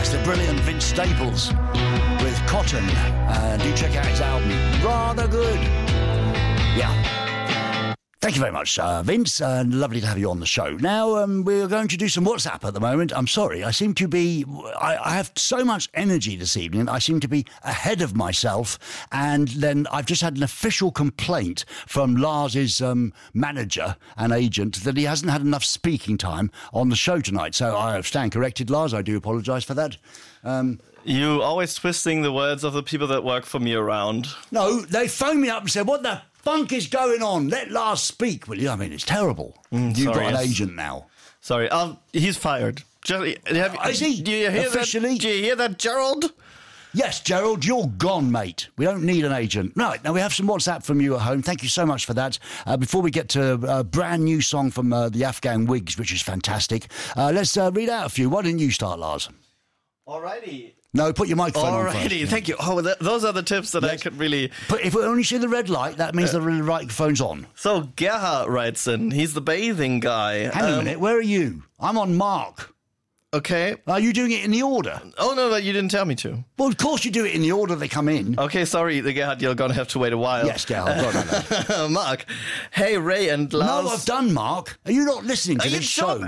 It's the brilliant Vince Staples with Cotton. Do check out his album. Rather good. Yeah. Thank you very much, Vince. Lovely to have you on the show. Now, we're going to do some WhatsApp at the moment. I'm sorry. I seem to be... I have so much energy this evening. I seem to be ahead of myself. And then I've just had an official complaint from Lars's manager and agent that he hasn't had enough speaking time on the show tonight. So I stand corrected, Lars. I do apologise for that. You always twisting the words of the people that work for me around. No, they phoned me up and said, what the funk is going on? Let Lars speak, will you? I mean, it's terrible. You've got an agent now. Sorry, he's fired. Is he? Do you hear officially? Do you hear that, Gerald? Yes, Gerald, you're gone, mate. We don't need an agent. Right, now we have some WhatsApp from you at home. Thank you so much for that. Before we get to a brand new song from the Afghan Wigs, which is fantastic, let's read out a few. Why didn't you start, Lars? Alrighty. No, put your microphone on first. Alrighty, thank you. Oh, those are the tips that I could really... But if we only see the red light, that means the microphone's on. So Gerhard writes in. He's the bathing guy. Hang a minute, where are you? I'm on Mark. Okay. Are you doing it in the order? Oh, no, you didn't tell me to. Well, of course you do it in the order they come in. Okay, sorry, the Gerhard, you're going to have to wait a while. Yes, Gerhard. Mark. Hey, Ray and Lars. No, I've done, Mark. Are you not listening to this show?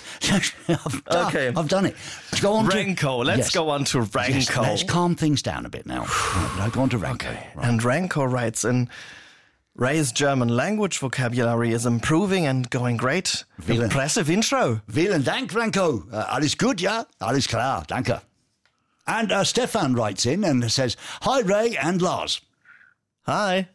I've done it. Let's go on Ranko. Let's go on to Ranko. Yes, let's calm things down a bit now. Right, go on to Ranko. Okay. Right. And Ranko writes in, Ray's German language vocabulary is improving and going great. Impressive intro. Vielen Dank, Ranko. Alles gut, ja? Alles klar, danke. And Stefan writes in and says, hi, Ray and Lars. Hi.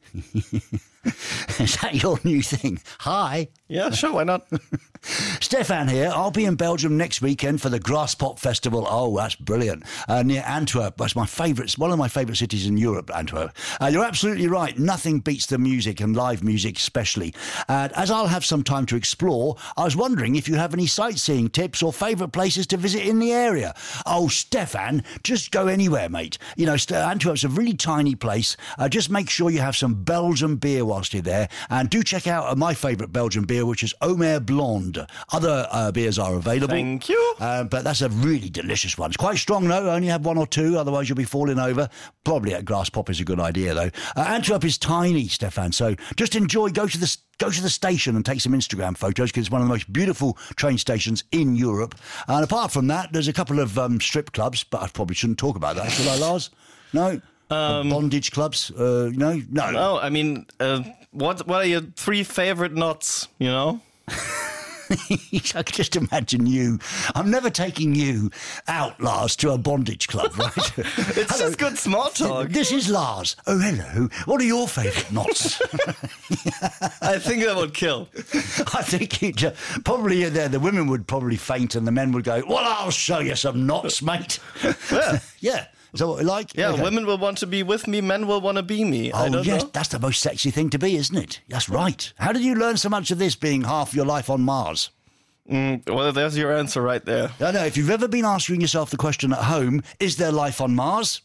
Is that your new thing? Hi. Yeah, sure, why not? Stefan here. I'll be in Belgium next weekend for the Grasspop Festival. Oh, that's brilliant. Near Antwerp. That's my favourite, one of my favourite cities in Europe, Antwerp. You're absolutely right. Nothing beats the music and live music especially. As I'll have some time to explore, I was wondering if you have any sightseeing tips or favourite places to visit in the area. Oh, Stefan, just go anywhere, mate. You know, Antwerp's a really tiny place. Just make sure you have some Belgian beer whilst you're there. And do check out my favourite Belgian beer, which is Omer Blonde. Other beers are available. Thank you. But that's a really delicious one. It's quite strong, though. Only have one or two, otherwise you'll be falling over. Probably at Grasspop is a good idea, though. Antwerp is tiny, Stefan, so just enjoy. Go to the station and take some Instagram photos because it's one of the most beautiful train stations in Europe. And apart from that, there's a couple of strip clubs, but I probably shouldn't talk about that, should I, Lars? No? Bondage clubs? No? No, I mean, what are your 3 favorite knots, you know? I could just imagine you. I'm never taking you out, Lars, to a bondage club, right? It's just good small talk. This is Lars. Oh, hello. What are your favourite knots? I think that would kill. I think probably the women would probably faint and the men would go, well, I'll show you some knots, mate. Yeah. Yeah. Is that what we like? Yeah, okay. Women will want to be with me, men will want to be me. Oh, yes, that's the most sexy thing to be, isn't it? That's right. How did you learn so much of this being half your life on Mars? Well, there's your answer right there. I know, if you've ever been asking yourself the question at home, is there life on Mars?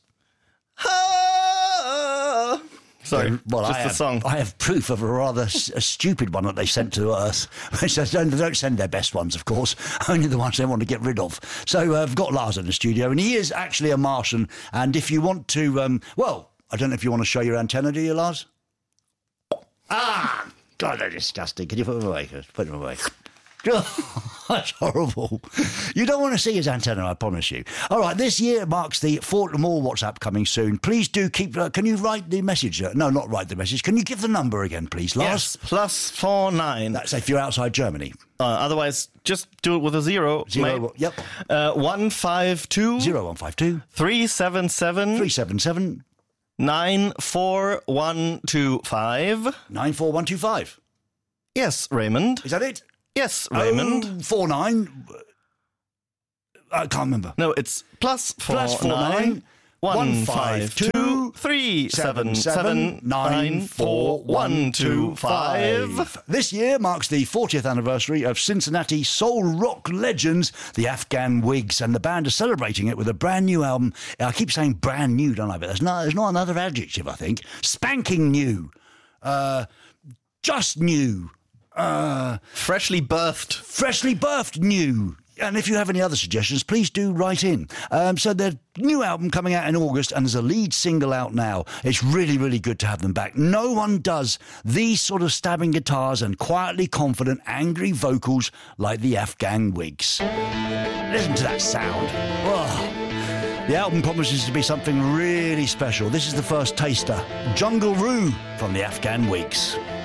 Sorry, well, just the song. I have proof of a rather stupid one that they sent to Earth. They don't send their best ones, of course, only the ones they want to get rid of. So I've got Lars in the studio, and he is actually a Martian. And if you want to, I don't know if you want to show your antenna, do you, Lars? Ah! God, they're disgusting. Can you put them away? Put them away. Oh, that's horrible. You don't want to see his antenna, I promise you. All right, this year marks the more WhatsApp coming soon. Please do keep... can you write the message? No, not write the message. Can you give the number again, please, Lars? Yes, +49. That's if you're outside Germany. Otherwise, just do it with a zero. Yep. 152... 0152... 377... 377... 94125... 94125. Yes, Raymond. Is that it? Yes, Raymond. 49. I can't remember. No, it's +49 152 377 94125. This year marks the 40th anniversary of Cincinnati soul rock legends, the Afghan Wigs, and the band are celebrating it with a brand new album. I keep saying brand new, don't I? But there's not another adjective, I think. Spanking new. Just new. Freshly birthed new. And if you have any other suggestions, please do write in. So their new album coming out in August, and there's a lead single out now. It's really, really good to have them back. No one does these sort of stabbing guitars and quietly confident, angry vocals like the Afghan Whigs. Listen to that sound. Oh. The album promises to be something really special. This is the first taster, Jungle Roo from the Afghan Whigs.